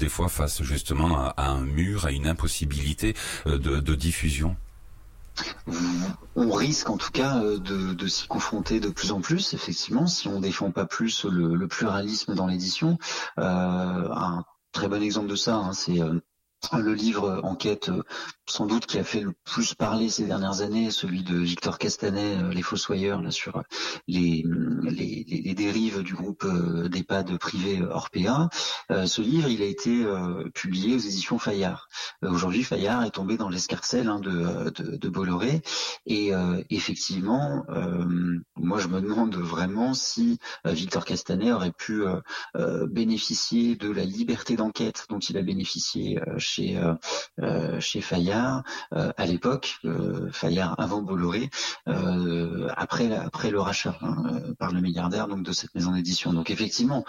des fois face justement à un mur, à une impossibilité de diffusion? On risque en tout cas de s'y confronter de plus en plus, effectivement, si on défend pas plus le pluralisme dans l'édition. Un très bon exemple de ça, hein, c'est le livre Enquête, sans doute qui a fait le plus parler ces dernières années, celui de Victor Castanet, Les Fossoyeurs, là sur les dérives du groupe d'EHPAD privé Orpea. Ce livre, il a été publié aux éditions Fayard. Aujourd'hui, Fayard est tombé dans l'escarcelle de Bolloré, et effectivement, moi je me demande vraiment si Victor Castanet aurait pu bénéficier de la liberté d'enquête dont il a bénéficié chez Fayard à l'époque, Fayard avant Bolloré, après le rachat par le milliardaire donc de cette maison d'édition. Donc effectivement,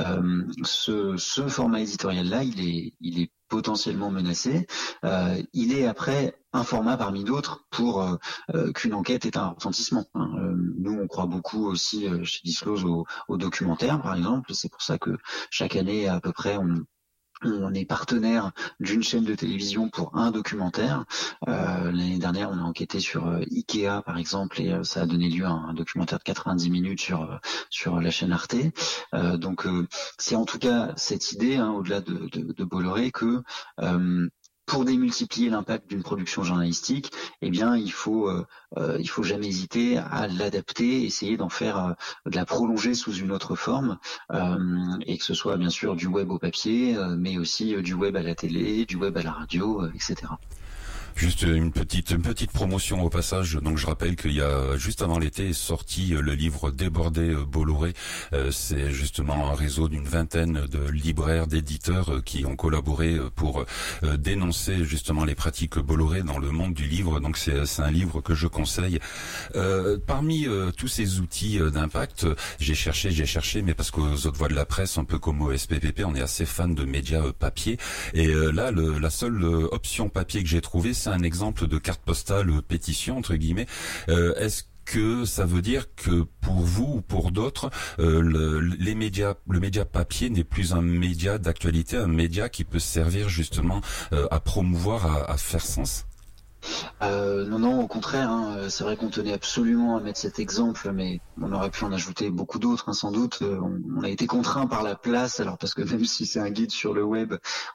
ce format éditorial-là, il est potentiellement menacé. Il est après un format parmi d'autres pour qu'une enquête ait un retentissement. Nous, on croit beaucoup aussi chez Disclose au documentaire, par exemple. C'est pour ça que chaque année, à peu près, on est partenaire d'une chaîne de télévision pour un documentaire. L'année dernière, on a enquêté sur Ikea, par exemple, et ça a donné lieu à un documentaire de 90 minutes sur la chaîne Arte. Donc, c'est en tout cas cette idée, au-delà de Bolloré, que pour démultiplier l'impact d'une production journalistique, eh bien, il faut jamais hésiter à l'adapter, essayer d'en faire, de la prolonger sous une autre forme, et que ce soit bien sûr du web au papier, mais aussi du web à la télé, du web à la radio, etc. Juste une petite promotion au passage. Donc je rappelle qu'il y a juste avant l'été est sorti le livre Débordé Bolloré. C'est justement un réseau d'une vingtaine de libraires, d'éditeurs qui ont collaboré pour dénoncer justement les pratiques Bolloré dans le monde du livre. Donc c'est un livre que je conseille. Parmi tous ces outils d'impact, j'ai cherché, mais parce qu'aux autres voix de la presse, un peu comme au SPPP, on est assez fan de médias papier. Et là, la seule option papier que j'ai trouvée, c'est un exemple de carte postale pétition entre guillemets. Est-ce que ça veut dire que pour vous ou pour d'autres, le média papier n'est plus un média d'actualité, un média qui peut servir justement à promouvoir, à faire sens? Non, au contraire. C'est vrai qu'on tenait absolument à mettre cet exemple, mais on aurait pu en ajouter beaucoup d'autres, sans doute. On a été contraint par la place, alors parce que même si c'est un guide sur le web,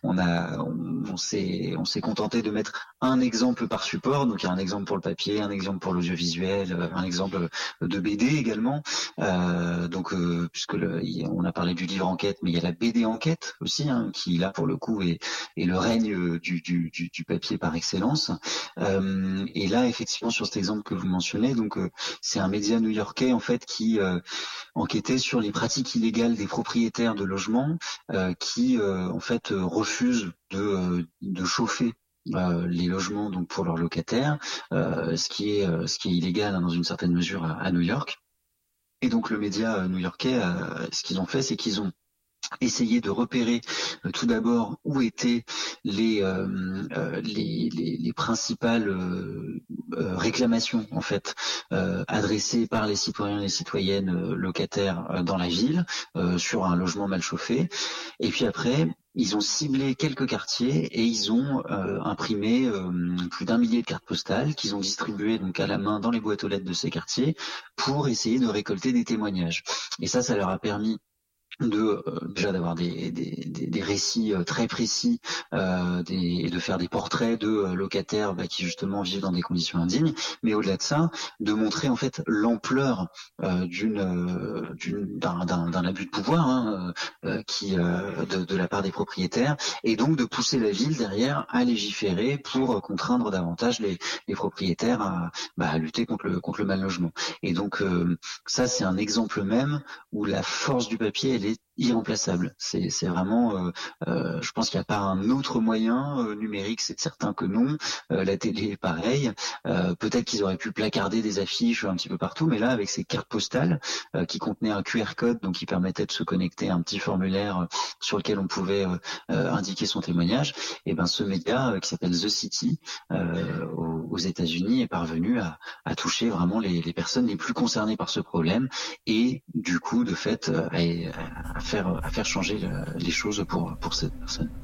on s'est contenté de mettre un exemple par support. Donc il y a un exemple pour le papier, un exemple pour l'audiovisuel, un exemple de BD également. Puisque on a parlé du livre Enquête, mais il y a la BD Enquête aussi, qui là pour le coup est le règne du papier par excellence. Et là, effectivement, sur cet exemple que vous mentionnez, donc c'est un média new-yorkais en fait qui enquêtait sur les pratiques illégales des propriétaires de logements qui en fait refusent de chauffer les logements donc pour leurs locataires, ce qui est illégal dans une certaine mesure à New York. Et donc le média new-yorkais, ce qu'ils ont fait, c'est qu'ils ont essayer de repérer tout d'abord où étaient les principales réclamations en fait adressées par les citoyens et les citoyennes locataires dans la ville sur un logement mal chauffé. Et puis après, ils ont ciblé quelques quartiers et ils ont imprimé plus d'1 millier de cartes postales qu'ils ont distribuées donc à la main dans les boîtes aux lettres de ces quartiers pour essayer de récolter des témoignages. Et ça leur a permis déjà d'avoir des récits très précis et de faire des portraits de locataires qui justement vivent dans des conditions indignes, mais au-delà de ça, de montrer en fait l'ampleur d'un abus de pouvoir de la part des propriétaires, et donc de pousser la ville derrière à légiférer pour contraindre davantage les propriétaires à lutter contre le mal logement. Et donc ça c'est un exemple même où la force du papier elle est irremplaçable. C'est vraiment, je pense qu'il n'y a pas un autre moyen numérique, c'est certain que non. La télé est pareil. Peut-être qu'ils auraient pu placarder des affiches un petit peu partout, mais là, avec ces cartes postales qui contenaient un QR code, donc qui permettait de se connecter à un petit formulaire sur lequel on pouvait indiquer son témoignage, et ben ce média qui s'appelle The City aux États-Unis est parvenu à toucher vraiment les personnes les plus concernées par ce problème, et du coup, de fait, à faire changer les choses pour cette personne.